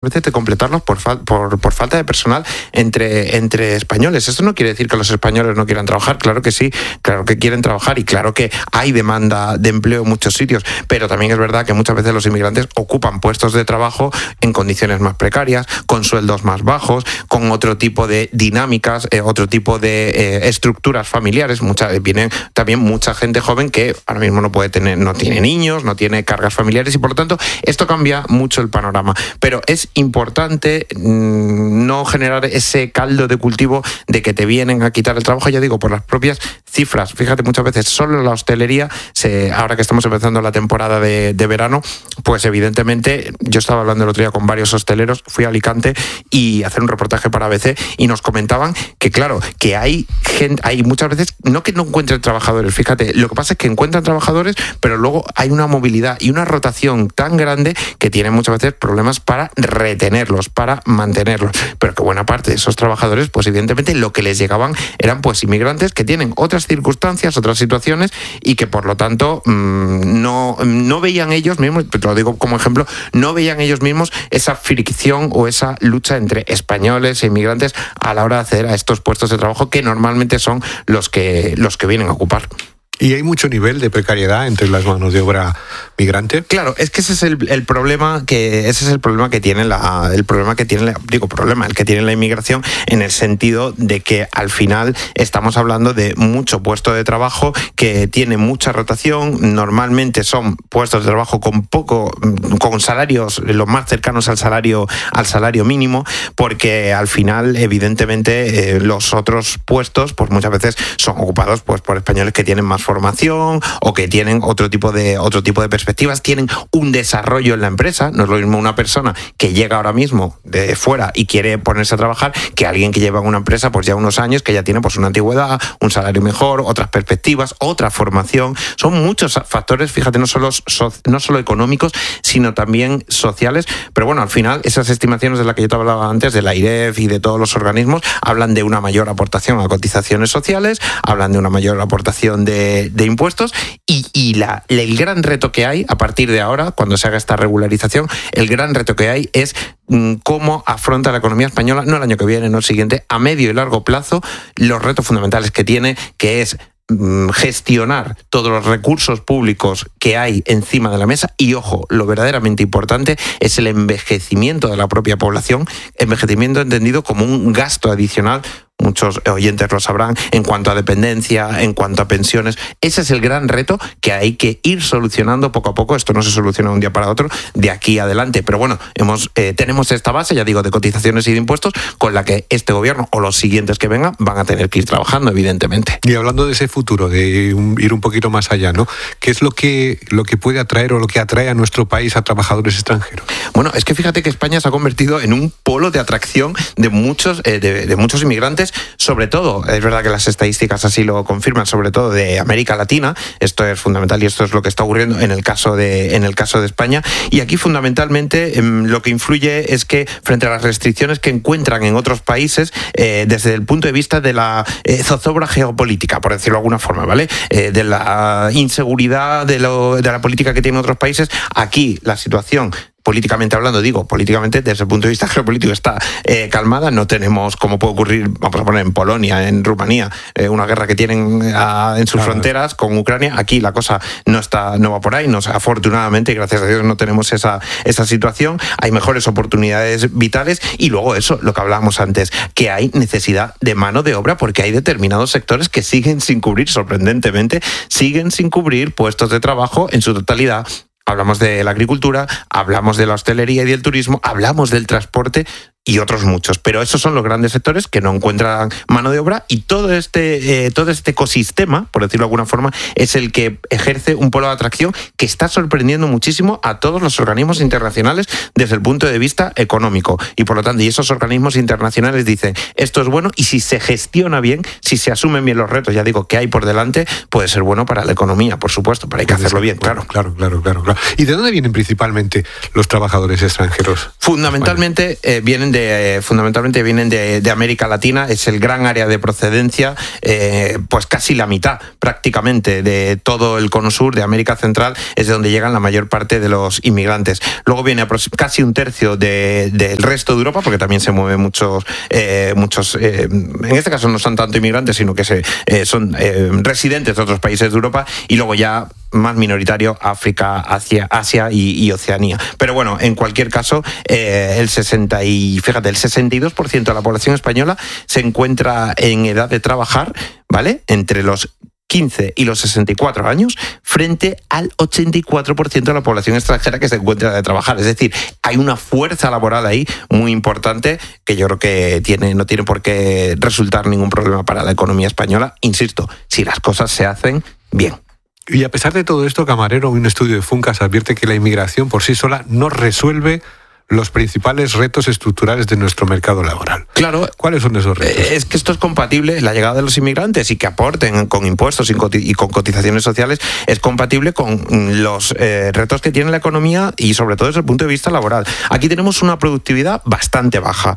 veces de completarlos por falta de personal entre españoles. Esto no quiere decir que los españoles no quieran trabajar, claro que sí, claro que quieren trabajar y claro que hay demanda de empleo en muchos sitios, pero también es verdad que muchas veces los inmigrantes ocupan puestos de trabajo en condiciones más precarias, con sueldos más bajos, con otro tipo de dinámicas, otro tipo de estructuras familiares. Vienen también mucha gente joven que ahora mismo no tiene niños, no tiene cargas familiares y por lo tanto esto cambia mucho el panorama, pero es importante no generar ese caldo de cultivo de que te vienen a quitar el trabajo, ya digo, por las propias cifras. Fíjate, muchas veces solo la hostelería, ahora que estamos empezando la temporada de verano, pues evidentemente yo estaba hablando el otro día con varios hosteleros, fui a Alicante y hacer un reportaje para ABC y nos comentaban que claro, que hay muchas veces, no que no encuentren trabajadores, fíjate, lo que pasa es que encuentran trabajadores, pero luego hay una movilidad y una rotación tan grande que tienen muchas veces problemas para retenerlos, para mantenerlos, pero que buena parte de esos trabajadores, pues evidentemente lo que les llegaban eran pues inmigrantes que tienen otras circunstancias, otras situaciones y que por lo tanto no veían ellos mismos, te lo digo como ejemplo, no veían ellos mismos esa fricción o esa lucha entre españoles e inmigrantes a la hora de acceder a estos puestos de trabajo que normalmente son los que vienen a ocupar. ¿Y hay mucho nivel de precariedad entre las manos de obra migrante? Claro, es que ese es el problema que tiene la inmigración, en el sentido de que al final estamos hablando de mucho puesto de trabajo que tiene mucha rotación. Normalmente son puestos de trabajo con salarios los más cercanos al salario mínimo, porque al final evidentemente los otros puestos pues muchas veces son ocupados pues por españoles que tienen más formación o que tienen otro tipo de perspectivas, tienen un desarrollo en la empresa. No es lo mismo una persona que llega ahora mismo de fuera y quiere ponerse a trabajar que alguien que lleva en una empresa pues ya unos años, que ya tiene pues una antigüedad, un salario mejor, otras perspectivas, otra formación. Son muchos factores, fíjate, no solo económicos, sino también sociales. Pero bueno, al final esas estimaciones de las que yo te hablaba antes, de la AIREF y de todos los organismos, hablan de una mayor aportación a cotizaciones sociales, hablan de una mayor aportación de impuestos y el gran reto que hay a partir de ahora, cuando se haga esta regularización, el gran reto que hay es cómo afronta la economía española, no el año que viene, no el siguiente, a medio y largo plazo, los retos fundamentales que tiene, que es gestionar todos los recursos públicos que hay encima de la mesa y, ojo, lo verdaderamente importante es el envejecimiento de la propia población, envejecimiento entendido como un gasto adicional. Muchos oyentes lo sabrán, en cuanto a dependencia, en cuanto a pensiones. Ese es el gran reto que hay que ir solucionando poco a poco. Esto no se soluciona de un día para otro, de aquí adelante. Pero bueno, tenemos esta base, ya digo, de cotizaciones y de impuestos, con la que este gobierno o los siguientes que vengan van a tener que ir trabajando, evidentemente. Y hablando de ese futuro, de ir un poquito más allá, ¿no? ¿Qué es lo que puede atraer o lo que atrae a nuestro país a trabajadores extranjeros? Bueno, es que fíjate que España se ha convertido en un polo de atracción de muchos inmigrantes, sobre todo, es verdad que las estadísticas así lo confirman, sobre todo de América Latina. Esto es fundamental y esto es lo que está ocurriendo en el caso de España. Y aquí fundamentalmente lo que influye es que frente a las restricciones que encuentran en otros países, desde el punto de vista de la zozobra geopolítica, por decirlo de alguna forma, ¿vale? De la inseguridad de la política que tienen otros países, aquí la situación, políticamente hablando, políticamente desde el punto de vista geopolítico está calmada. No tenemos, como puede ocurrir, vamos a poner en Polonia, en Rumanía, una guerra que tienen en sus fronteras con Ucrania. Aquí la cosa no va por ahí. Afortunadamente, gracias a Dios, no tenemos esa situación. Hay mejores oportunidades vitales y luego eso, lo que hablábamos antes, que hay necesidad de mano de obra porque hay determinados sectores que siguen sin cubrir, sorprendentemente, puestos de trabajo en su totalidad. Hablamos de la agricultura, hablamos de la hostelería y del turismo, hablamos del transporte y otros muchos, pero esos son los grandes sectores que no encuentran mano de obra y todo este ecosistema, por decirlo de alguna forma, es el que ejerce un polo de atracción que está sorprendiendo muchísimo a todos los organismos internacionales desde el punto de vista económico y por lo tanto, y esos organismos internacionales dicen esto es bueno y si se gestiona bien, si se asumen bien los retos, ya digo, que hay por delante, puede ser bueno para la economía, por supuesto, pero hay que hacerlo bien, claro. Claro. ¿Y de dónde vienen principalmente los trabajadores extranjeros? Fundamentalmente vienen fundamentalmente vienen de América Latina, es el gran área de procedencia, pues casi la mitad prácticamente de todo el cono sur de América Central es de donde llegan la mayor parte de los inmigrantes. Luego viene casi un tercio del resto de Europa, porque también se mueven muchos, en este caso no son tanto inmigrantes, sino que son residentes de otros países de Europa, y luego ya más minoritario África, Asia y Oceanía. Pero bueno, en cualquier caso, el 62% de la población española se encuentra en edad de trabajar, ¿vale? Entre los 15 y los 64 años, frente al 84% de la población extranjera que se encuentra de trabajar. Es decir, hay una fuerza laboral ahí muy importante que yo creo que no tiene por qué resultar ningún problema para la economía española, insisto, si las cosas se hacen bien. Y a pesar de todo esto, Camarero, un estudio de Funcas advierte que la inmigración por sí sola no resuelve los principales retos estructurales de nuestro mercado laboral. Claro. ¿Cuáles son esos retos? Es que esto es compatible, la llegada de los inmigrantes y que aporten con impuestos y con cotizaciones sociales, es compatible con los retos que tiene la economía y sobre todo desde el punto de vista laboral. Aquí tenemos una productividad bastante baja.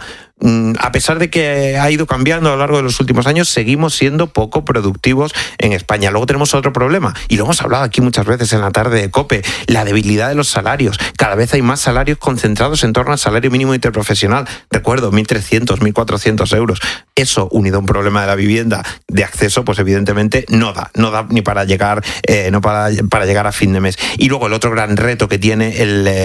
A pesar de que ha ido cambiando a lo largo de los últimos años, seguimos siendo poco productivos en España. Luego tenemos otro problema, y lo hemos hablado aquí muchas veces en la tarde de COPE, la debilidad de los salarios. Cada vez hay más salarios concentrados en torno al salario mínimo interprofesional. Recuerdo, 1.300, 1.400 euros. Eso, unido a un problema de la vivienda, de acceso, pues evidentemente no da ni para llegar, para llegar a fin de mes. Y luego el otro gran reto que tiene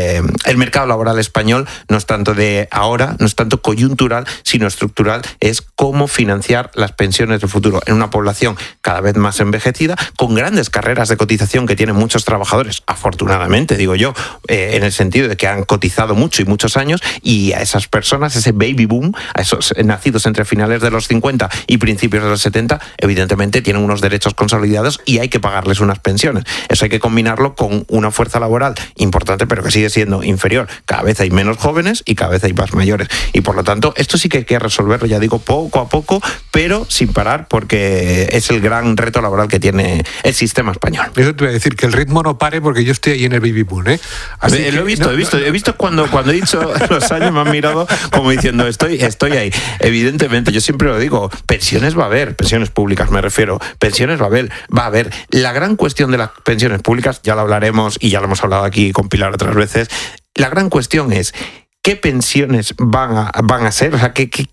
el mercado laboral español, no es tanto de ahora, no es tanto coyuntural, sino estructural, es cómo financiar las pensiones del futuro en una población cada vez más envejecida, con grandes carreras de cotización que tienen muchos trabajadores, afortunadamente, digo yo, en el sentido de que han cotizado mucho y muchos años, y a esas personas, ese baby boom, a esos nacidos entre finales de los 50 y principios de los 70, evidentemente tienen unos derechos consolidados y hay que pagarles unas pensiones. Eso hay que combinarlo con una fuerza laboral importante, pero que sigue siendo inferior. Cada vez hay menos jóvenes y cada vez hay más mayores, y por lo tanto esto sí que hay que resolverlo, ya digo, poco a poco, pero sin parar, porque es el gran reto laboral que tiene el sistema español. Eso te voy a decir, que el ritmo no pare, porque yo estoy ahí en el baby boom, ¿eh? Lo he visto cuando he dicho los años, me han mirado como diciendo, estoy ahí. Evidentemente, yo siempre lo digo, pensiones va a haber, pensiones públicas me refiero, pensiones va a haber. La gran cuestión de las pensiones públicas, ya lo hablaremos y ya lo hemos hablado aquí con Pilar otras veces, la gran cuestión es ¿qué pensiones van a ser? O sea,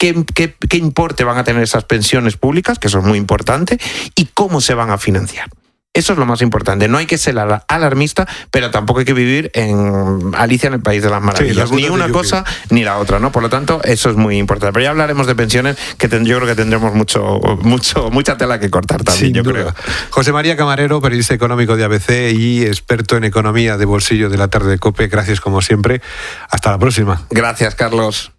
¿qué importe van a tener esas pensiones públicas? Que eso es muy importante. ¿Y cómo se van a financiar? Eso es lo más importante. No hay que ser alarmista, pero tampoco hay que vivir en Alicia en el País de las Maravillas. Sí, ni una cosa ni la otra, ¿no? Por lo tanto, eso es muy importante. Pero ya hablaremos de pensiones, que yo creo que tendremos mucha tela que cortar también, yo creo. José María Camarero, periodista económico de ABC y experto en economía de bolsillo de la tarde de COPE. Gracias como siempre. Hasta la próxima. Gracias, Carlos.